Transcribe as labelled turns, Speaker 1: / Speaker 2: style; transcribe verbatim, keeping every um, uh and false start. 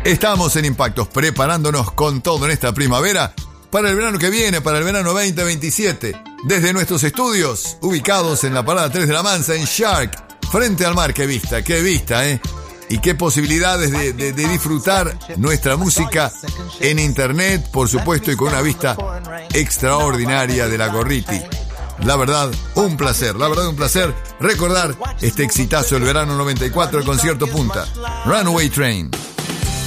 Speaker 1: Estamos en Impactos, preparándonos con todo en esta primavera para el verano que viene, para el verano veinte veintisiete. Desde nuestros estudios, ubicados en la parada tres de la Mansa, en Shark, frente al mar. ¡Qué vista, qué vista, eh! Y qué posibilidades de, de, de disfrutar nuestra música en internet, por supuesto, y con una vista extraordinaria de la Gorriti. La verdad, un placer, la verdad un placer recordar este exitazo del verano noventa y cuatro, el concierto punta, Runaway Train.